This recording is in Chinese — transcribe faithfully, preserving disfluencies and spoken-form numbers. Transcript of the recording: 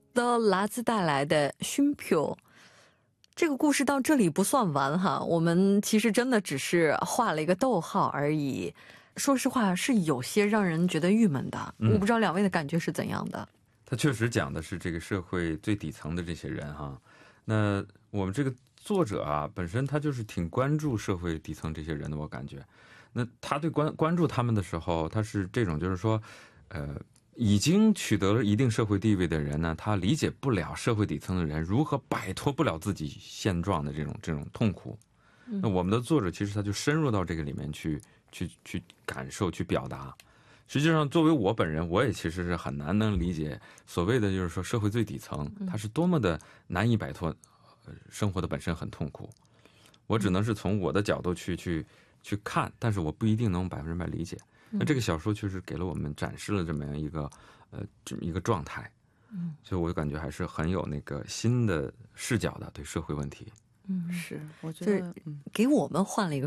的来自带来的쉼표。这个故事到这里不算完哈，我们其实真的只是画了一个逗号而已。说实话是有些让人觉得郁闷的，我不知道两位的感觉是怎样的。 他确实讲的是这个社会最底层的这些人哈。那我们这个作者啊，本身他就是挺关注社会底层这些人的，我感觉。那他对关关注他们的时候，他是这种就是说，呃，已经取得了一定社会地位的人呢，他理解不了社会底层的人如何摆脱不了自己现状的这种这种痛苦。那我们的作者其实他就深入到这个里面去去去感受去表达。实际上作为我本人，我也其实是很难能理解所谓的就是说社会最底层他是多么的难以摆脱生活的本身很痛苦。我只能是从我的角度去去去看，但是我不一定能百分之百理解。那这个小说确实给了我们展示了这么样一个呃这么一个状态。所以我感觉还是很有那个新的视角的对社会问题。 嗯，是，我觉得给我们换了一个